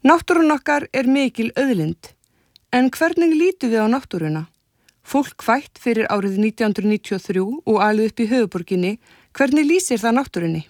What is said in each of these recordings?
Náttúran okkar mikil auðlind. En hvernig lítum við á náttúruna? Fólk fætt fyrir árið 1993 og alið upp í höfuðborginni, hvernig lýsir það náttúrunni?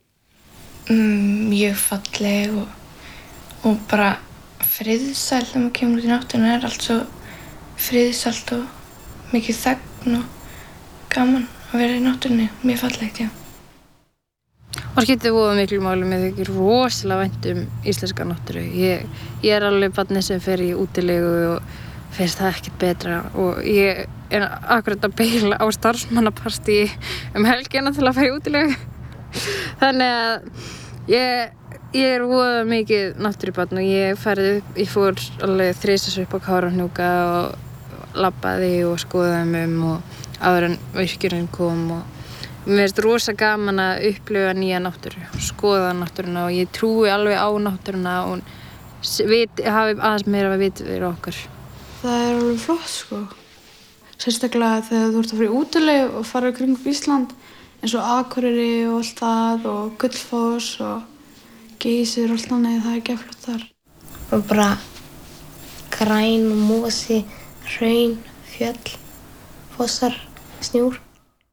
Mjög falleg og bara friðsæl þegar maður kemur út í náttúruna. Allt svo friðsælt og mikið þögn og gaman að vera í náttúrunni. Mjög fallegt, já. Og skiptir voða miklu máli með þykir rosalega vænt íslenska náttúru. Ég alveg barnið sem fer í útilegu og finnst það ekkert betra og ég akkurat að beila á starfsmannapartí helgina til að fara í útilegu. Þannig að ég voða mikið náttúrubarn og ég fór alveg 3 sinnum upp á Kárahnjúka og labbaði og skoðaði og áður en virkjuninn kom og mér finnst rosa gaman að upplifa nýja náttúru, skoða náttúruna og ég trúi alveg á náttúruna og hafi aðeins meira að vita fyrir okkur. Það alveg flott, sko. Sérstaklega þegar þú ert að fara í útilegu og fara í kringum Ísland eins og Akureyri og allt það og Gullfoss og Geysir og allt þannig, það geflott þar. Og bara græn og mosi, hraun, fjöll, fossar, snjór.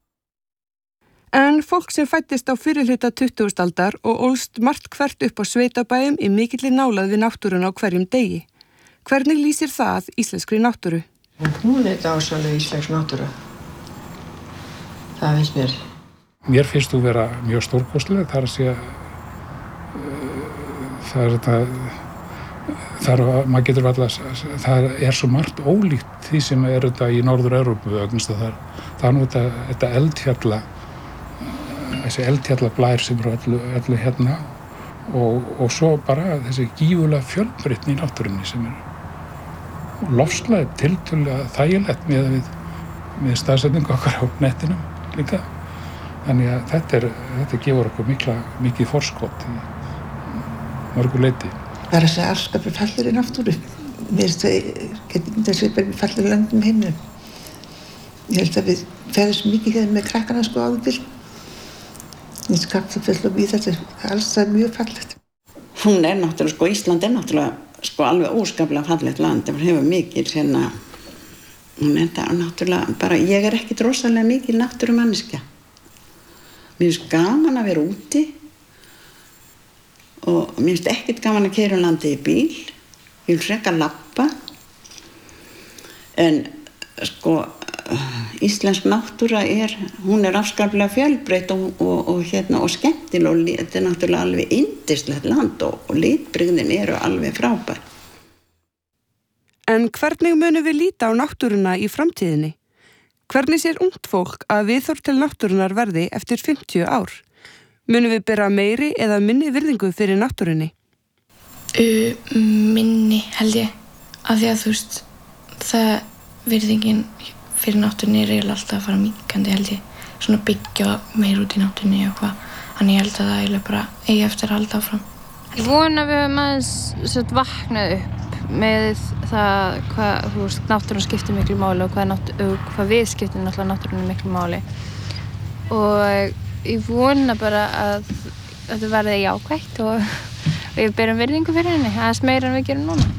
En fólk sem fæddist á fyrrihluta 20. aldar og ólst margt hvert upp á sveitabæjum í mikilli nálægð við náttúruna á hverjum degi. Hvernig lýsir það íslenskri náttúru? Hún dásamleg íslensk náttúra. Það finnst mér. Mér finnst þú vera mjög stórkostleg, það að segja maður getur það svo margt ólíkt því sem þetta í Norður-Evrópu vegna það nú þetta eldfjalla þessi eldfjallablær sem öllu hérna og svo bara þessi gífurlega fjölbreytni í náttúrunni sem og loftslagið tiltölulega þægilegt með staðsetningu okkar á nettinum líka. Þannig að þetta gefur okkur mikið forskot í mörgu leyti. Það að segja allskapur fallir í náttúru. Mér finnst það svipar fallir löndum heiminum. Ég held að við ferðum mikið hérna með krakkana áður fyrr. Í Skagafell og við þetta alls það mjög fallegt. Hún náttúrulega, Ísland náttúrulega alveg óskaplega fallegt land. Það hefur mikið hún náttúrulega bara, ég ekkert rosalega mikil náttúrumanneskja. Mér finnst gaman að vera úti og mér finnst ekkert gaman að keyra landi í bíl. Ég vil frekar labba. En íslensk náttúra hún afskaplega fjölbreytt og skemmtileg og þetta náttúrulega alveg yndislegt land og litbrigðin alveg frábær. En hvernig munum við líta á náttúruna í framtíðinni? Hvernig sér ungt fólk að viðhorf til náttúrunar verði eftir 50 ár? Munum við bera meiri eða minni virðingu fyrir náttúrunni? Minni held ég, af því að það virðingin fyrir náttúrunni eiginlega alltaf að fara minnkandi held ég. Svona byggja meir út í náttúrunni og hvað. Þannig ég held að það eiginlega bara eigi eftir að halda áfram. Ég vona að við höfum aðeins vaknað upp með það hvað náttúran skiptir miklu máli og hvað við skiptir náttúrunni miklu máli. Og ég vona bara að þetta verði jákvætt og við berum virðingu fyrir henni, aðeins meira en við gerum núna.